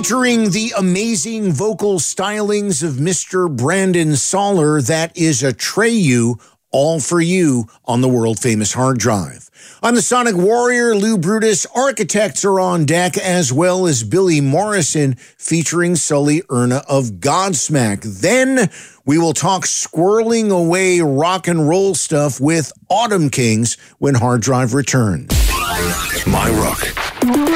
Featuring the amazing vocal stylings of Mr. Brandon Soller, that is Atreyu, all for you on the world-famous hard drive. On the Sonic Warrior, Lou Brutus Architects are on deck, as well as Billy Morrison featuring Sully Erna of Godsmack. Then we will talk squirreling away rock and roll stuff with Autumn Kings when Hard Drive returns. My Rock.